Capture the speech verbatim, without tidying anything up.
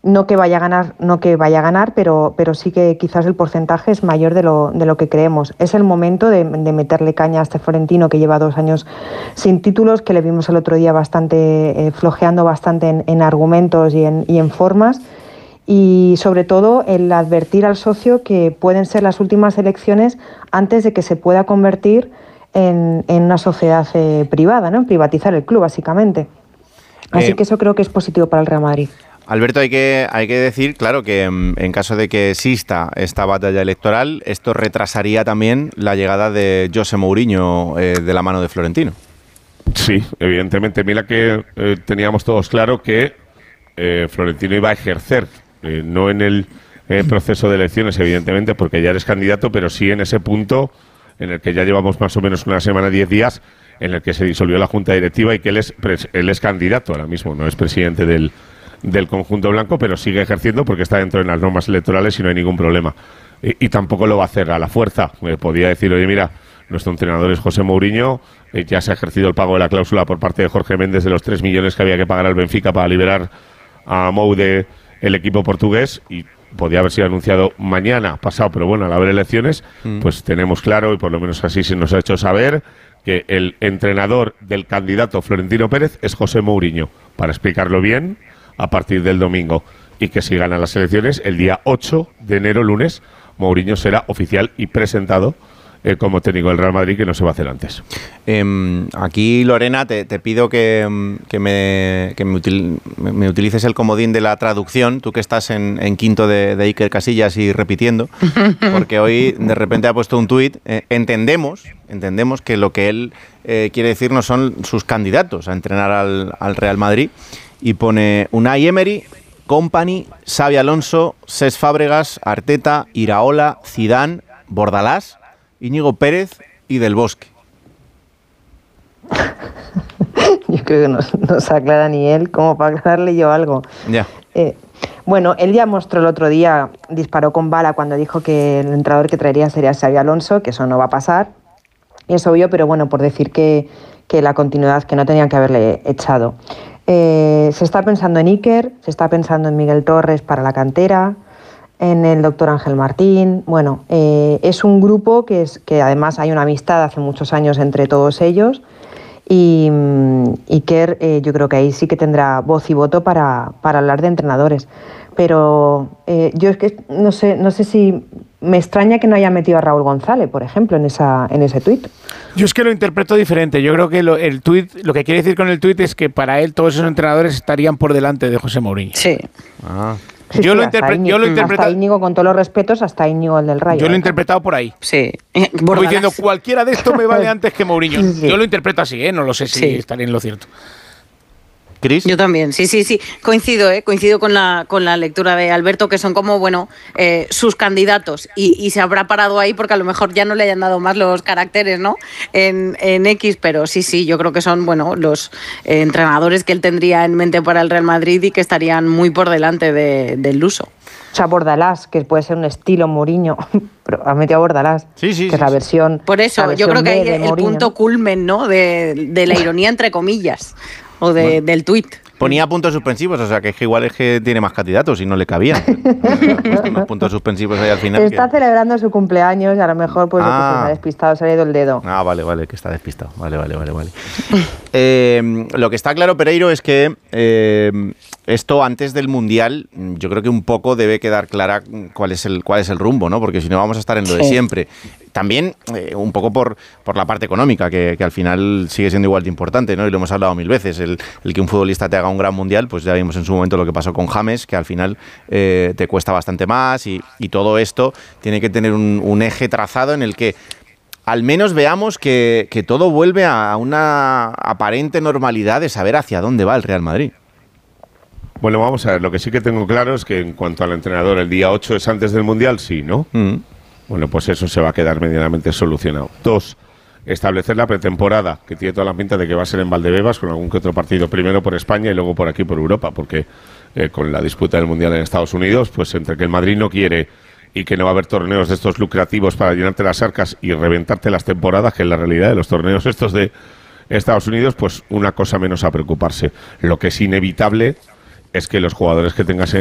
no que vaya a ganar, no que vaya a ganar, pero, pero sí que quizás el porcentaje es mayor de lo, de lo que creemos. Es el momento de, de meterle caña a este Florentino, que lleva dos años sin títulos, que le vimos el otro día bastante eh, flojeando bastante en, en argumentos y en, y en formas, y sobre todo el advertir al socio que pueden ser las últimas elecciones antes de que se pueda convertir en, en una sociedad eh, privada, ¿no? En privatizar el club, básicamente. Así eh, que eso creo que es positivo para el Real Madrid. Alberto, hay que, hay que decir, claro, que en caso de que exista esta batalla electoral, esto retrasaría también la llegada de José Mourinho eh, de la mano de Florentino. Sí, evidentemente. Mira que eh, teníamos todos claro que eh, Florentino iba a ejercer, eh, no en el eh, proceso de elecciones, evidentemente, porque ya eres candidato, pero sí en ese punto en el que ya llevamos más o menos una semana, diez días, en el que se disolvió la Junta Directiva y que él es, él es candidato ahora mismo, no es presidente del... del conjunto blanco, pero sigue ejerciendo porque está dentro de las normas electorales y no hay ningún problema. Y, y tampoco lo va a hacer a la fuerza. Eh, podía decir, oye, mira, nuestro entrenador es José Mourinho, eh, ya se ha ejercido el pago de la cláusula por parte de Jorge Méndez de los tres millones que había que pagar al Benfica para liberar a Mou de el equipo portugués, y podía haber sido anunciado mañana, pasado, pero bueno, al haber elecciones, mm. pues tenemos claro, y por lo menos así se nos ha hecho saber, que el entrenador del candidato Florentino Pérez es José Mourinho. Para explicarlo bien, a partir del domingo, y que si ganan las elecciones el día ocho de enero, lunes, Mourinho será oficial y presentado eh, como técnico del Real Madrid, que no se va a hacer antes. Eh, aquí, Lorena, te, te pido que, que, me, que me, util, me utilices el comodín de la traducción, tú que estás en, en quinto de, de Iker Casillas y repitiendo, porque hoy de repente ha puesto un tuit. Eh, entendemos, entendemos que lo que él eh, quiere decir no son sus candidatos a entrenar al, al Real Madrid, y pone Unai Emery, Kompany, Xabi Alonso, Cesc Fábregas, Arteta, Iraola, Zidane, Bordalás, Íñigo Pérez y Del Bosque. Yo creo que no, no se aclara ni él, como para aclararle yo algo. Ya. Eh, bueno, él ya mostró el otro día, disparó con bala cuando dijo que el entrenador que traería sería Xabi Alonso, que eso no va a pasar. Y es obvio, pero bueno, por decir que, que la continuidad, que no tenían que haberle echado. Eh, se está pensando en Iker, se está pensando en Miguel Torres para la cantera, en el doctor Ángel Martín. Bueno, eh, es un grupo que, es, que además hay una amistad hace muchos años entre todos ellos, y um, Iker eh, yo creo que ahí sí que tendrá voz y voto para, para hablar de entrenadores. Pero eh, yo es que no sé, no sé si me extraña que no haya metido a Raúl González, por ejemplo, en esa en ese tuit. Yo es que lo interpreto diferente. Yo creo que lo, el tuit, lo que quiere decir con el tuit es que para él todos esos entrenadores estarían por delante de José Mourinho. Sí. Ah. Sí, yo, sí, lo hasta Íñigo, yo lo interpreto. Hasta Íñigo, con todos los respetos, hasta Íñigo el del Rayo. Yo lo he ¿eh? interpretado por ahí. Sí. Como diciendo, cualquiera de estos me vale antes que Mourinho. Sí. Yo lo interpreto así, ¿eh? No lo sé si sí. estaré en lo cierto. ¿Cris? Yo también, sí, sí, sí. Coincido, ¿eh? Coincido con la, con la lectura de Alberto, que son como, bueno, eh, sus candidatos. Y, y se habrá parado ahí porque a lo mejor ya no le hayan dado más los caracteres, ¿no? En, en X, pero sí, sí, yo creo que son, bueno, los eh, entrenadores que él tendría en mente para el Real Madrid y que estarían muy por delante de, del Luso. O sea, Bordalás, que puede ser un estilo Mourinho, pero ha metido a Bordalás, sí, sí, que sí, es la versión. Por eso, versión yo creo que B hay el Mourinho, punto ¿no? culmen, ¿no? De, de la ironía, entre comillas, o de, bueno, del tuit. Ponía puntos suspensivos, o sea, que es que igual es que tiene más candidatos y no le cabían. Unos puntos suspensivos ahí al final. Está que... celebrando su cumpleaños y a lo mejor pues ah. lo que se ha despistado, se ha ido el dedo. Ah, vale, vale, que está despistado. Vale, vale, vale, vale. eh, lo que está claro, Pereiro, es que eh, esto antes del Mundial, yo creo que un poco debe quedar clara cuál es el, cuál es el rumbo, ¿no? Porque si no vamos a estar en lo sí. de siempre. También eh, un poco por, por la parte económica, que, que al final sigue siendo igual de importante, ¿no? Y lo hemos hablado mil veces. El, el que un futbolista te haga un gran mundial, pues ya vimos en su momento lo que pasó con James, que al final eh, te cuesta bastante más, y, y todo esto tiene que tener un, un eje trazado en el que al menos veamos que, que todo vuelve a una aparente normalidad de saber hacia dónde va el Real Madrid. Bueno, vamos a ver, lo que sí que tengo claro es que en cuanto al entrenador, el día ocho es antes del Mundial, sí, ¿no? Mm. Bueno, pues eso se va a quedar medianamente solucionado. Dos, establecer la pretemporada, que tiene toda la pinta de que va a ser en Valdebebas, con algún que otro partido, primero por España y luego por aquí por Europa, porque eh, con la disputa del Mundial en Estados Unidos, pues entre que el Madrid no quiere y que no va a haber torneos de estos lucrativos para llenarte las arcas y reventarte las temporadas, que es la realidad de los torneos estos de Estados Unidos, pues una cosa menos a preocuparse. Lo que es inevitable es que los jugadores que tengas en